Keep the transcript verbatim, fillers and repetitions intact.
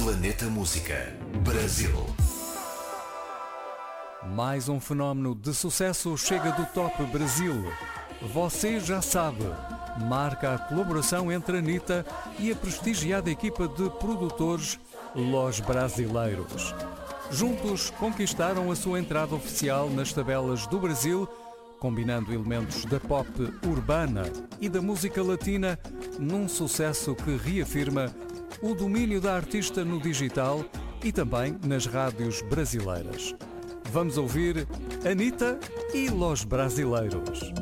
Planeta Música Brasil. Mais um fenómeno de sucesso chega do Top Brasil. Você já sabe, marca a colaboração entre a Anitta e a prestigiada equipa de produtores Los Brasileiros. Juntos conquistaram a sua entrada oficial nas tabelas do Brasil, combinando elementos da pop urbana e da música latina num sucesso que reafirma o domínio da artista no digital e também nas rádios brasileiras. Vamos ouvir Anitta e Los Brasileiros.